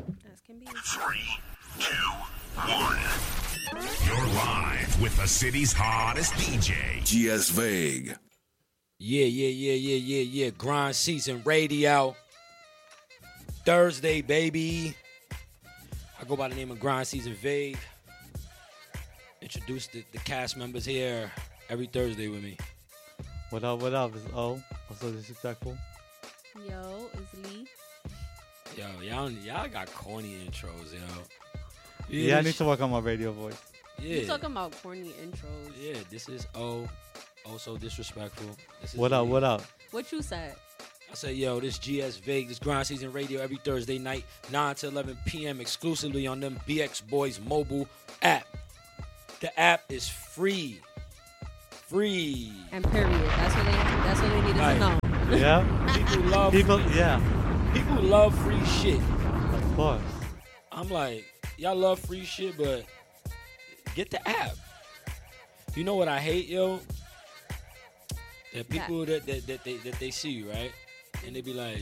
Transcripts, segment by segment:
As can be. 3, 2, 1. You're live with the city's hottest DJ, GS Vague. Yeah. Grind Season Radio. Thursday, baby. I go by the name of Grind Season Vague. Introduce the cast members here every Thursday with me. What up? It's O. Also disrespectful. Yo, it's Lee. Yo, y'all got corny intros, yo. Yeah, I need to work on my radio voice. Yeah. You talking about corny intros. Yeah, this is O. Also disrespectful. This is What Lee. up? What you said? I say, yo, this GS Vague, this Grind Season Radio every Thursday night, 9 to 11 p.m. exclusively on them BX Boys mobile app. The app is free. And period. That's what they needed to know. Yeah. People love free shit. Of course. I'm like, y'all love free shit, but get the app. You know what I hate, yo? That people that they see you, right? And they be like,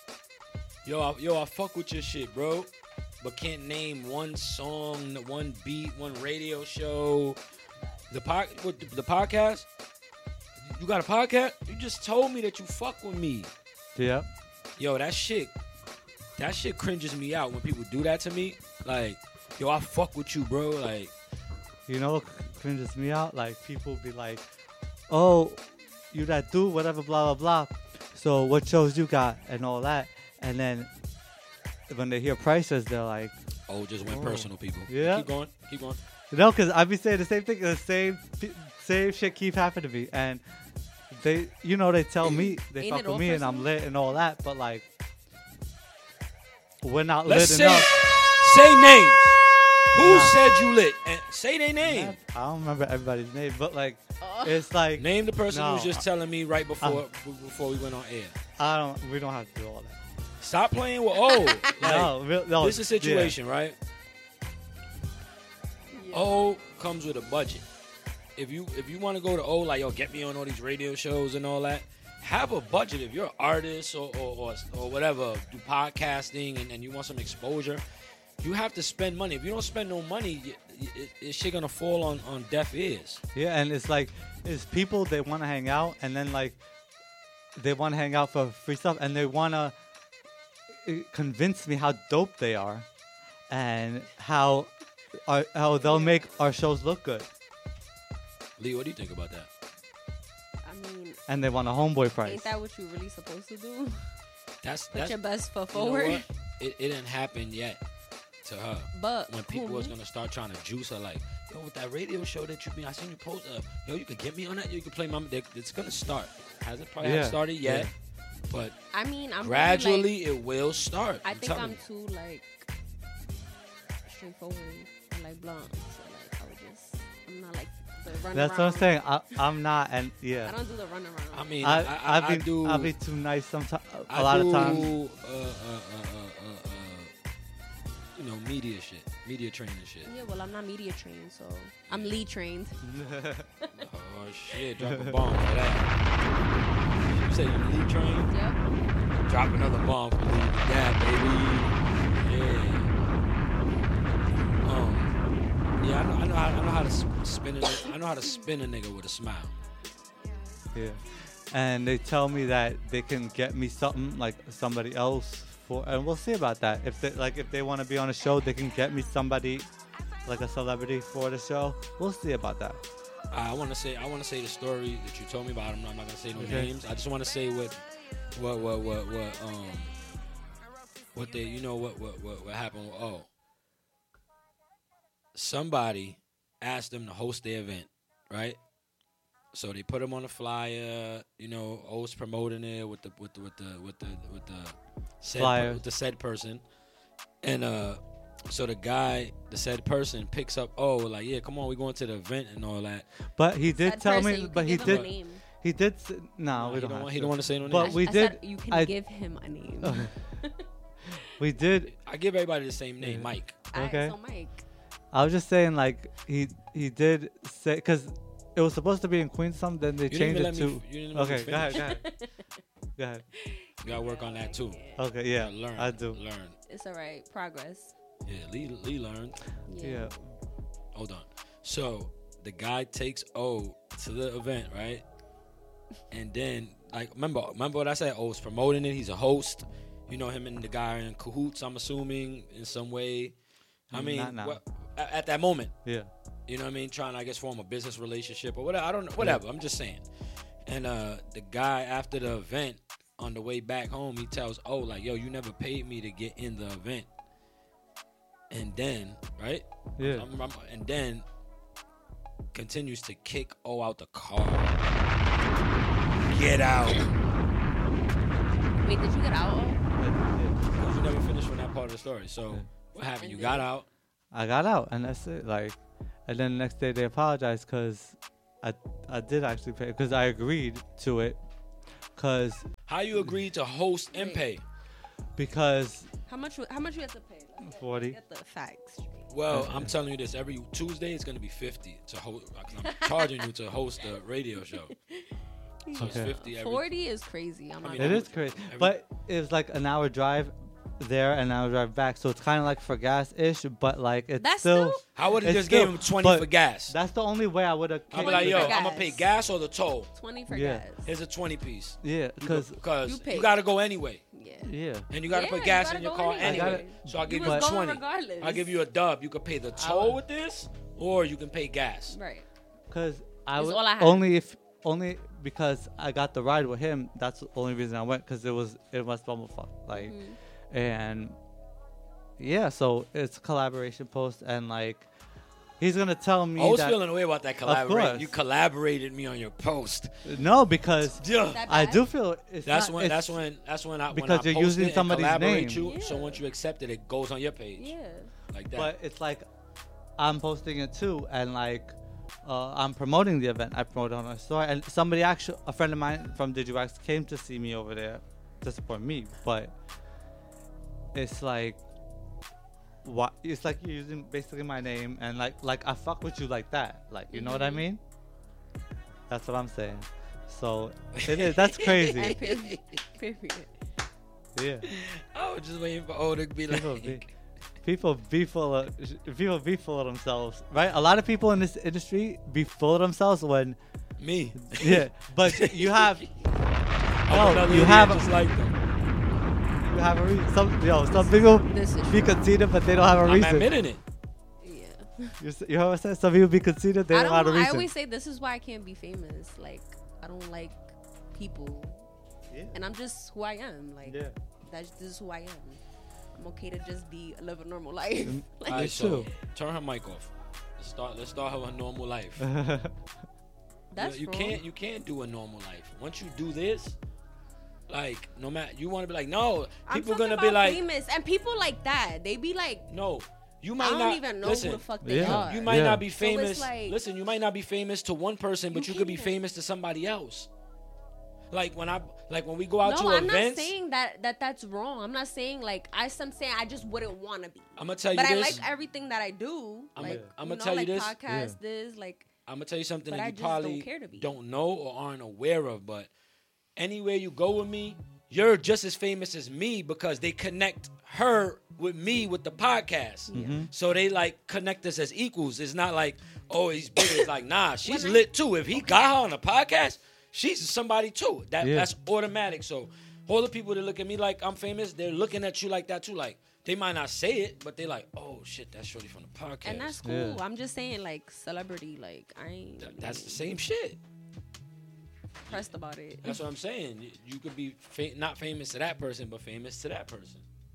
yo, I fuck with your shit, bro. But can't name one song, one beat, one radio show. The podcast? You got a podcast? You just told me that you fuck with me. Yeah. Yo, that shit cringes me out when people do that to me. Like, yo, I fuck with you, bro. Like, You know what cringes me out? Like, people be like, oh, you that dude, whatever, blah, blah, blah. So what shows you got and all that. And then when they hear prices, they're like, oh, just went personal, people. Yeah. Keep going. no, because I be saying the same thing. The same shit keep happening to me. And they tell me they Ain't fuck it with all me and I'm personal? lit and all that. But, like, we're not Let's lit say enough. names. Who said you lit? And say their name. I don't remember everybody's name, but, like, it's like, Name the person who was No. just telling me right before we went on air. we don't have to do all that. Stop playing with O. Like, No, this is a situation, right? Yeah. O comes with a budget. If you want to go to O, like, yo, get me on all these radio shows and all that, have a budget. If you're an artist or whatever, do podcasting and you want some exposure, you have to spend money. If you don't spend no money, it's shit gonna fall on deaf ears. Yeah, and it's like, it's people, they want to hang out, and then, like, they want to hang out for free stuff, and they want to convince me how dope they are, and how they'll make our shows look good. Lee, what do you think about that? I mean, And they want a homeboy price. ain't that what you really supposed to do? That's Put your best foot you know forward. what? It didn't happen yet to her. But When people was who? gonna start trying to juice her, like, yo, with that radio show that you been, I seen you post, yo, you could get me on that. You could play my. It's gonna start. Hasn't probably haven't started yet, but I mean, I'm gradually really, it will start. I think telling I'm you. too like straightforward and like blunt. So like I'm not like the run That's what I'm saying. I'm not, and I yeah. don't do the run around. I mean, I do. I'll be too nice sometimes. I A lot of do, times. You know, media training shit. Yeah, well, I'm not media trained, so I'm lead trained. Oh shit! Drop a bomb for that. You say you lead trained? Yep. Drop another bomb for lead. Yeah, baby. Yeah. I know how to spin it. I know how to spin a nigga with a smile. Yeah. And they tell me that they can get me something like somebody else for, and we'll see about that. If they want to be on a show, they can get me somebody like a celebrity for the show. We'll see about that. I want to say the story that you told me about. I'm not gonna say no Okay. names. I just want to say what happened with somebody asked them to host their event, right? So they put him on the flyer, O's promoting it with the Flyer. with the said person, and so the said person picks up, like, yeah, come on, we going to the event and all that. But he did That tell person, me. you But can he give him a did. name. He did. No, we he don't. Have want, to. he don't want to say no But names. we I did. said you can I- give him a name. We did. I give everybody the same name, Yeah. Mike. Okay. Alright, so Mike. I was just saying, like, he did say, because it was supposed to be in Queenstown, then they You didn't changed even it let to. me. You didn't let me Okay, finish. go ahead. You gotta work on that too. Okay, yeah, Learn. I do. Learn. It's all right. Progress. Yeah, Lee learned. Yeah. Hold on. So the guy takes O to the event, right? And then, like, remember what I said? O's promoting it. He's a host. You know, him and the guy are in cahoots, I'm assuming, in some way. I mean, Not now. At that moment. Yeah. You know what I mean? Trying to, I guess, form a business relationship or whatever. I don't know. Whatever. I'm just saying. And the guy, after the event, on the way back home, he tells O, like, yo, you never paid me to get in the event. And then, right? Yeah. And then continues to kick O out the car. Get out. Wait, did you get out? Yeah. You never finished on that part of the story. So what happened? You got out. I got out, and that's it. Like, and then the next day they apologized because I did actually pay because I agreed to it. Cause how you agreed to host and pay? Because how much you have to pay? Like, 40. Get the facts straight. Well, I'm telling you this: every Tuesday it's gonna be 50 to host. I'm charging you to host a radio show. So it's 50 every 40 is crazy. It is crazy, but it's like an hour drive there and an hour drive back, so it's kind of like for gas-ish, but like it's that's still. How would have just gave him 20 for gas? That's the only way I would have. I'm like, yo, I'm gonna pay gas or the toll. 20 for gas. Here's a 20 piece. Yeah, because you gotta go anyway. Yeah. And you gotta put gas in your car anyway. So I'll give you 20. I'll give you a dub. You could pay the toll with this, or you can pay gas. Right. Because I was only because I got the ride with him. That's the only reason I went, because it was Bumblefuck. Like, and yeah, so it's a collaboration post, and like he's gonna tell me. I was feeling a way about that collaboration. You collaborated me on your post. No, because I do feel that's when I because you're using somebody's name. So once you accept it, it goes on your page. Yeah. Like that. But it's like I'm posting it too, and like I'm promoting the event. I promote it on my story, and a friend of mine from DigiWax came to see me over there to support me. But it's like, what? It's like you're using basically my name, and like I fuck with you like that. Like, you know what I mean? That's what I'm saying. So it is. That's crazy. Period. Yeah. I was just waiting for O to be like. People be full of themselves, right? A lot of people in this industry be full of themselves when me. Yeah, but you have. You have just like them. You have a reason. Some people be conceited, but they don't have a reason. I'm admitting it. Yeah. You know what I'm saying? Some people be conceited, they don't have a reason. I always say this is why I can't be famous. Like, I don't like people. Yeah. And I'm just who I am. Like, this is who I am. I'm okay to just live a normal life. Like, all right, so turn her mic off. Let's start her normal life. That's you can't do a normal life. Once you do this, like, no matter, you want to be like, no, people gonna be like famous, and people like that, they be like, no, you might not. I don't even know who the fuck they are. You might not be famous. So like, listen, you might not be famous to one person, but you could be famous to somebody else. Like when we go out to events. No, I'm not saying that's wrong. I'm not saying I'm saying I just wouldn't want to be. I'm gonna tell you this. But I like everything that I do. I'm gonna tell you this. Podcast, this, like. I'm gonna tell you something that you probably don't know or aren't aware of. But anywhere you go with me, you're just as famous as me because they connect her with me with the podcast. Mm-hmm. So they like connect us as equals. It's not like, oh, he's big. It's like, nah, she's lit too. If he got her on a podcast, she's somebody too. That's automatic. So all the people that look at me like I'm famous, they're looking at you like that too. Like, they might not say it, but they like, oh shit, that's Shorty from the podcast. And that's cool. Yeah. I'm just saying, like, celebrity, like, I ain't. That's the same shit. Pressed about it. That's what I'm saying. You could be not famous to that person, but famous to that person.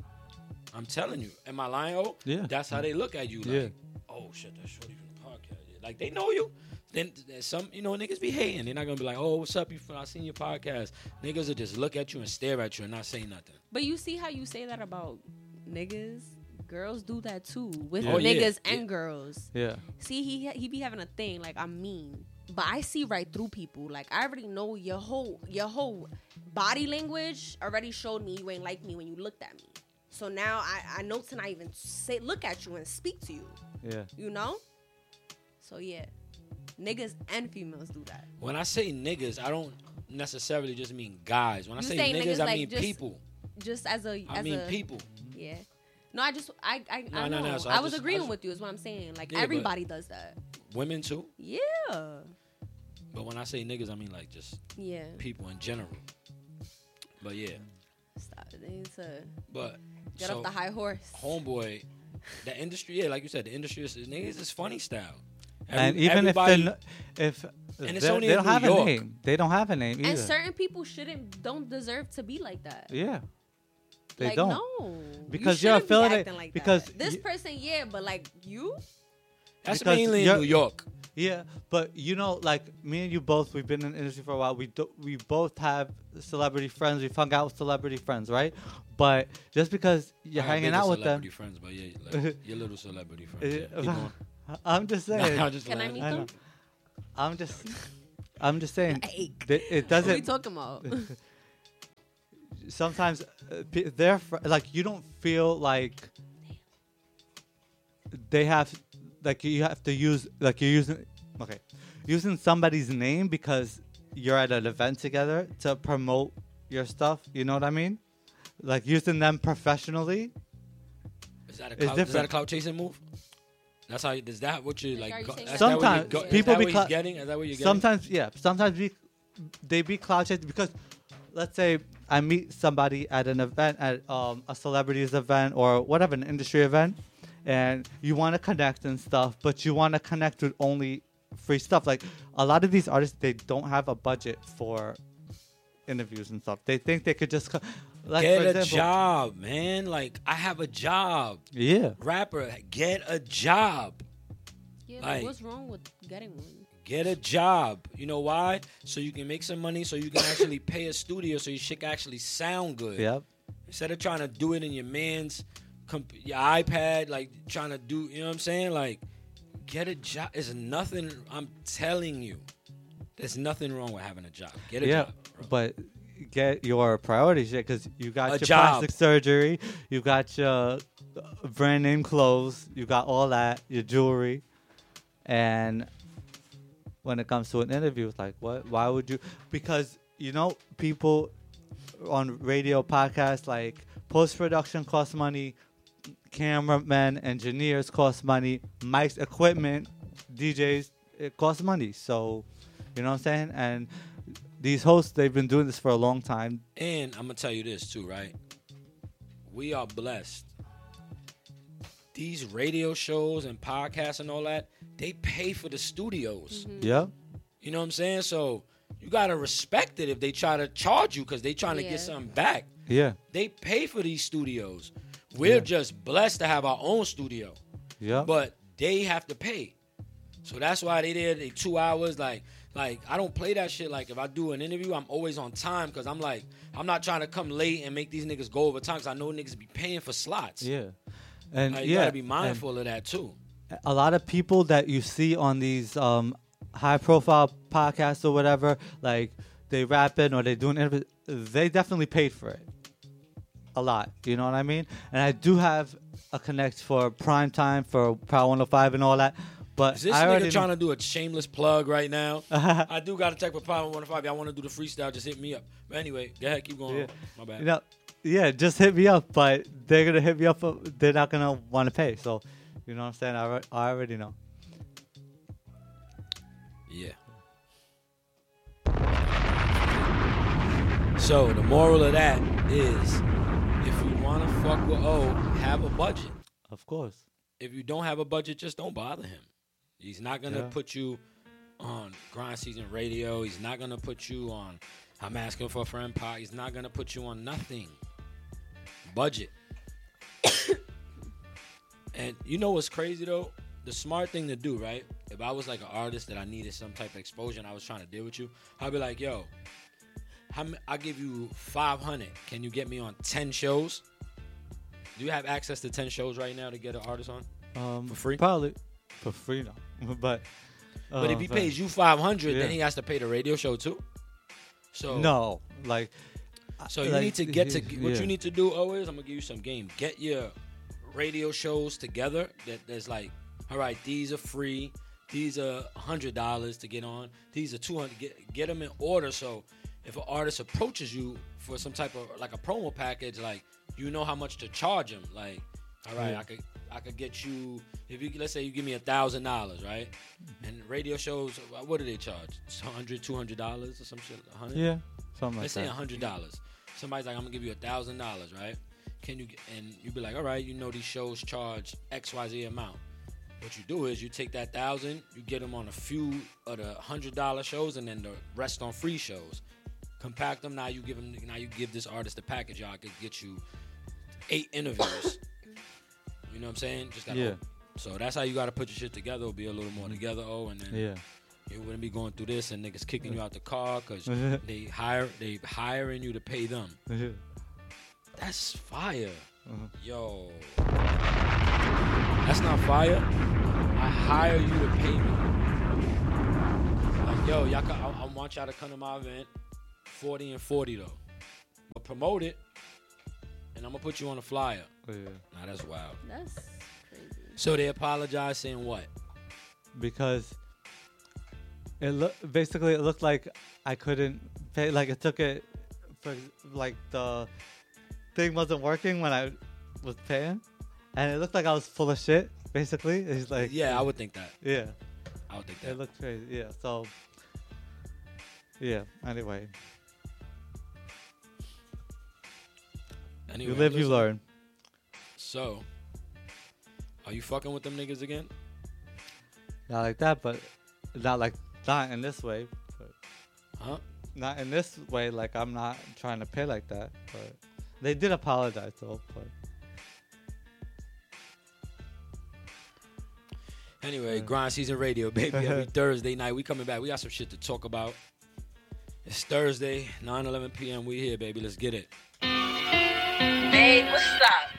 I'm telling you. Am I lying? Oh, yeah. That's how they look at you. Like, oh shit, that's Shorty from the podcast. Like, they know you. Then some, niggas be hating. They're not gonna be like, oh, what's up? I seen your podcast. Niggas will just look at you and stare at you and not say nothing. But you see how you say that about niggas? Girls do that too with niggas and girls. Yeah. See, he be having a thing like I'm mean, but I see right through people. Like, I already know your whole body language already showed me you ain't like me when you looked at me. So now I know to not even look at you and speak to you. Yeah. You know. So yeah, niggas and females do that. When I say niggas, I don't necessarily just mean guys. When I say niggas, I mean people. Just I mean people. Yeah. No, I No, no, know. no, so I I was just- agreeing with you. Is what I'm saying. Like Yeah, but- everybody does that. Women too. Yeah. But when I say niggas, I mean like just Yeah. people in general. But yeah. Stop. They need to But get so, off the high horse. homeboy, the industry, yeah, like you said, the industry is niggas is funny style. And even if everybody- they're if And it's they only they in don't New have York. a name, they don't have a name either. And certain people don't deserve to be like that. Yeah, they like, don't. No. Because you you're shouldn't be affiliated- acting like because that. This you- person, yeah, but like you. that's because mainly in you're- New York. Yeah, but you know, like me and you both, we've been in the industry for a while. We both have celebrity friends. We've hung out with celebrity friends, right? But just because you're I got hanging bigger out with them, celebrity friends, but yeah, like, your little celebrity friends. Yeah. Keep going. I'm just saying. Nah, I'm just Can I playing. meet I know. them? I'm just saying. Hey, It what are we doesn't. talking about? Sometimes they're like you don't feel like they have like you have to use like you're using somebody's name because you're at an event together to promote your stuff. You know what I mean? Like using them professionally. Is that a It's clout, is that a different. clout chasing move? That's how. Is that what you Like, like? are you saying That's that? that what Sometimes you go, people is that be what cla- he's getting? Is that what you're getting? Sometimes, yeah. Sometimes they be clout chasing because, let's say, I meet somebody at an event, at a celebrity's event or whatever, an industry event, and you want to connect and stuff, but you want to connect with only free stuff. Like a lot of these artists, they don't have a budget for interviews and stuff. They think they could just like Get for a example, job, man. Like I have a job. Yeah, Rapper, get a job. Yeah, Like- but what's wrong with getting one? Get a job. You know why? So you can make some money. So you can actually pay a studio. So your shit can actually sound good. yep, Instead of trying to do it in your man's your iPad, like trying to do. You know what I'm saying? Like, get a job. There's nothing. I'm telling you, there's nothing wrong with having a job. Get a yeah. job. Bro. But get your priorities shit because you got A your job. plastic surgery, you got your brand name clothes, you got all that, your jewelry, and when it comes to an interview, it's like, what? Why would you? Because you know, people on radio podcasts, like post production costs money, cameramen, engineers cost money, mics, equipment, DJs, it costs money. So, you know what I'm saying? And these hosts, they've been doing this for a long time. And I'm gonna tell you this too, right? We are blessed. These radio shows and podcasts and all that, they pay for the studios. Yeah. You know what I'm saying? So you gotta respect it if they try to charge you because they trying to Yeah. get something back. Yeah. They pay for these studios. We're Yeah. just blessed to have our own studio, Yeah. but they have to pay. So that's why they did 2 hours. Like I don't play that shit. Like if I do an interview, I'm always on time because I'm like I'm not trying to come late and make these niggas go over time because I know niggas be paying for slots. Yeah. And Like, you yeah, gotta be mindful of that too. and a lot of people that you see on these high profile podcasts or whatever, like they rapping or they doing interviews, they definitely paid for it. A lot. You know what I mean? And I do have a connect for prime time for Power 105 and all that. But Is this I already nigga trying to do a shameless plug right now? I do got to check with Power 105. Y'all want to do the freestyle? Just hit me up. But anyway, go ahead, keep going. Yeah. My bad. You know, yeah, just hit me up, but they're gonna hit me up. They're not gonna want to pay. So, you know what I'm saying? I already know. Yeah. So the moral of that is, if you want to fuck with O, have a budget. Of course. If you don't have a budget, just don't bother him. He's not gonna Yeah. put you on Grind Season Radio. He's not gonna put you on I'm Asking for a Friend Pod. He's not gonna put you on nothing. Budget. And you know what's crazy though? The smart thing to do, right? If I was like an artist that I needed some type of exposure and I was trying to deal with you, I'd be like, yo, I'll give you 500. Can you get me on 10 shows? Do you have access to 10 shows right now to get an artist on? For free? Probably for free, no. But But if he pays you 500, Yeah. then he has to pay the radio show too. So no, like So you like, need to get to what yeah. you need to do always. I'm gonna give you some game. Get your radio shows together. That there's like, all right, these are free. These are $100 to get on. These are $200. Get them in order. So if an artist approaches you for some type of like a promo package, like you know how much to charge him. Like All right, Yeah. I could get you, if you, let's say you give me $1,000, right? And radio shows, what do they charge? $100, $200 or some shit? 100? Yeah, something like Let's say that. $100. Somebody's like, I'm gonna give you $1,000, right? Can you? And you be like, all right, you know these shows charge XYZ amount. What you do is you take that $1,000, you get them on a few of the $100 shows, and then the rest on free shows. Compact them. Now you give this artist a package. Y'all could get you 8 interviews. You know what I'm saying? Just gotta Yeah. hope. So that's how you gotta put your shit together. It'll be a little more together, and then Yeah. you wouldn't be going through this and niggas kicking you out the car because they hiring you to pay them. That's fire. Yo. That's not fire. I hire you to pay me. Like, yo, I want y'all to come to my event. 40 and 40 though. I'll promote it, and I'm gonna put you on a flyer. Yeah. Nah, that's wild. That's crazy. So they apologize, saying what? Because it looked like I couldn't pay. Like it took it, for, like the thing wasn't working when I was paying, and it looked like I was full of shit. Basically, it's like Yeah, I would think that. yeah, I would think that. it looked crazy. Yeah, so yeah. Anyway, Anyway, you live, you listen. learn. So, are you fucking with them niggas again? Not like that, but not in this way. But Huh? not in this way. Like I'm not trying to pay like that. But they did apologize though. But Anyway, Grind Season Radio, baby. Every Thursday night, we coming back. We got some shit to talk about. It's Thursday, 9:11 p.m. We here, baby. Let's get it. Hey, what's up?